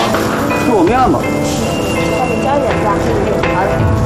做面吧。 再给浇一点吧。好的。